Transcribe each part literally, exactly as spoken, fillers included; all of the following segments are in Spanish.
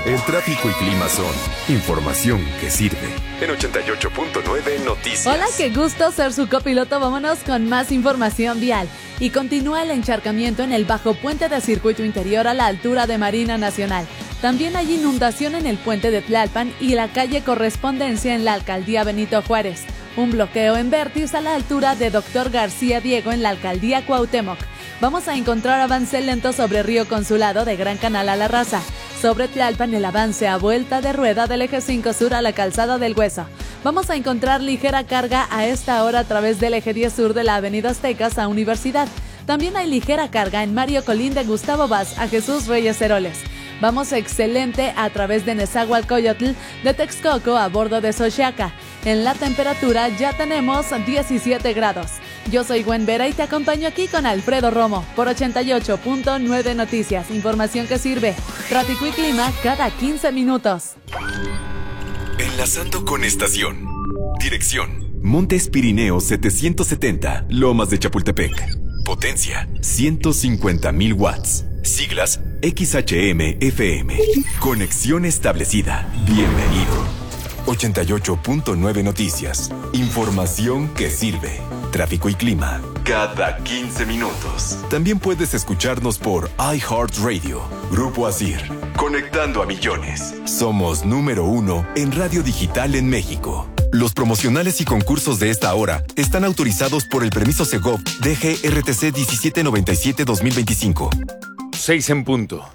El tráfico y clima son información que sirve. En ochenta y ocho punto nueve Noticias. Hola, qué gusto ser su copiloto. Vámonos con más información vial. Y continúa el encharcamiento en el bajo puente de circuito interior a la altura de Marina Nacional. También hay inundación en el puente de Tlalpan y la calle Correspondencia en la alcaldía Benito Juárez. Un bloqueo en Vértiz a la altura de Doctor García Diego en la alcaldía Cuauhtémoc. Vamos a encontrar avance lento sobre Río Consulado de Gran Canal a La Raza. Sobre Tlalpan, el avance a vuelta de rueda del eje cinco sur a la calzada del Hueso. Vamos a encontrar ligera carga a esta hora a través del eje diez sur de la avenida Aztecas a Universidad. También hay ligera carga en Mario Colín de Gustavo Vaz a Jesús Reyes Heroles. Vamos excelente a través de Nezahualcóyotl de Texcoco a bordo de Xochiaca. En la temperatura ya tenemos diecisiete grados. Yo soy Gwen Vera y te acompaño aquí con Alfredo Romo por ochenta y ocho punto nueve Noticias. Información que sirve. Tráfico y clima cada quince minutos. Enlazando con estación. Dirección: Montes Pirineos setecientos setenta, Lomas de Chapultepec. Potencia: ciento cincuenta mil watts. Siglas: X H M F M. Conexión establecida. Bienvenido. ochenta y ocho punto nueve Noticias. Información que sirve. Tráfico y clima cada quince minutos. También puedes escucharnos por iHeartRadio. Grupo Asir. Conectando a millones. Somos número uno en radio digital en México. Los promocionales y concursos de esta hora están autorizados por el permiso Segov D G R T C diecisiete noventa y siete dos mil veinticinco. Seis en punto.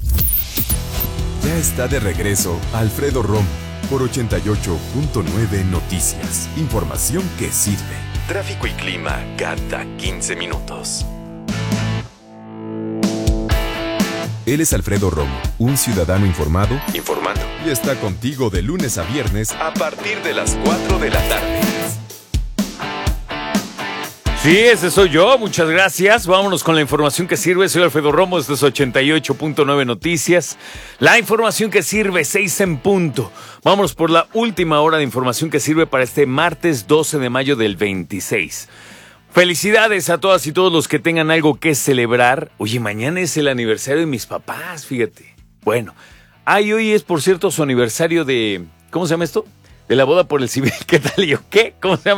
Ya está de regreso Alfredo Romo por ochenta y ocho punto nueve Noticias. Información que sirve. Tráfico y clima cada quince minutos. Él es Alfredo Romo, un ciudadano informado, informando, y está contigo de lunes a viernes a partir de las cuatro de la tarde. Sí, ese soy yo, muchas gracias. Vámonos con la información que sirve. Soy Alfredo Romo, esto es ochenta y ocho punto nueve Noticias. La información que sirve, seis en punto. Vámonos por la última hora de información que sirve para este martes doce de mayo del veintiséis. Felicidades a todas y todos los que tengan algo que celebrar. Oye, mañana es el aniversario de mis papás, fíjate. Bueno, ay, hoy es, por cierto, su aniversario de... ¿Cómo se llama esto? De la boda por el civil. ¿Qué tal? ¿Y yo qué? ¿Cómo se llama?